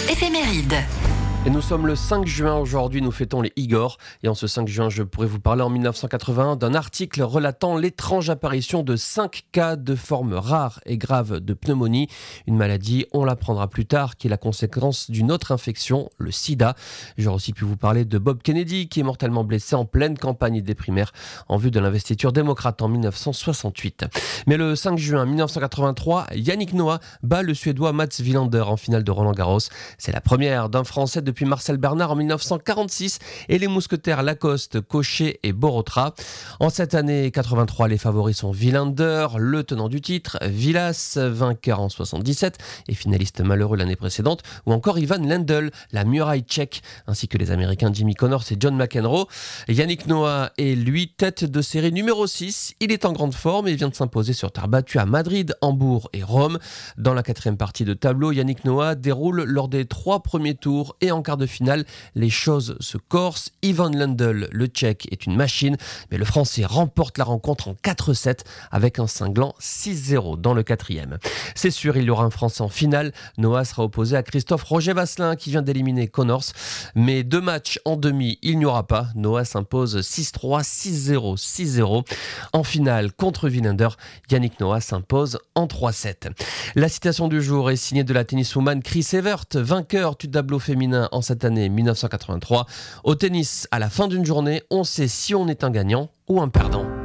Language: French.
Éphéméride. Et nous sommes le 5 juin aujourd'hui, nous fêtons les Igor. Et en ce 5 juin, je pourrais vous parler en 1981 d'un article relatant l'étrange apparition de 5 cas de forme rare et grave de pneumonie. Une maladie, on l'apprendra plus tard, qui est la conséquence d'une autre infection, le sida. J'aurais aussi pu vous parler de Bob Kennedy, qui est mortellement blessé en pleine campagne des primaires en vue de l'investiture démocrate en 1968. Mais le 5 juin 1983, Yannick Noah bat le Suédois Mats Wilander en finale de Roland-Garros. C'est la première d'un Français depuis Marcel Bernard en 1946 et les mousquetaires Lacoste, Cochet et Borotra. En cette année 83, les favoris sont Wilander, le tenant du titre, Vilas, vainqueur en 77 et finaliste malheureux l'année précédente, ou encore Ivan Lendl, la muraille tchèque, ainsi que les Américains Jimmy Connors et John McEnroe. Yannick Noah est lui tête de série numéro 6. Il est en grande forme et vient de s'imposer sur terre battue à Madrid, Hambourg et Rome. Dans la quatrième partie de tableau, Yannick Noah déroule lors des 3 premiers tours et en quart de finale, les choses se corsent. Ivan Lendl, le tchèque, est une machine, mais le français remporte la rencontre en 4-7 avec un cinglant 6-0 dans le quatrième. C'est sûr, il y aura un français en finale. Noah sera opposé à Christophe Roger-Vasselin qui vient d'éliminer Connors, mais 2 matchs en demi, il n'y aura pas. Noah s'impose 6-3, 6-0, 6-0. En finale contre Wilander, Yannick Noah s'impose en 3-7. La citation du jour est signée de la tenniswoman Chris Evert, vainqueur du tableau féminin en cette année 1983. Au tennis, à la fin d'une journée, on sait si on est un gagnant ou un perdant.